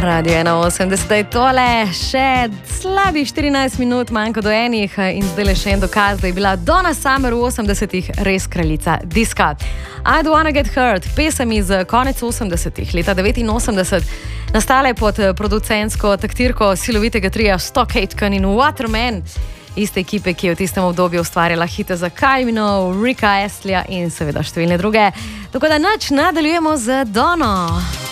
Radio 81, je tole še slabih 14 minut, manjko do enih in zdaj le še en dokaz, da je bila Donna Summer v 80-ih res kraljica diska. I Don't Wanna Get Hurt, pesem iz konec 80-ih, leta 89, nastala je pod producentsko taktirko silovitega trija Stock Aitken in Waterman, iste ekipe, ki je v tistem obdobju ustvarjala hite za Kylie Minogue, Ricka Astleyja in seveda številne druge. Tako da nadaljujemo z Donno.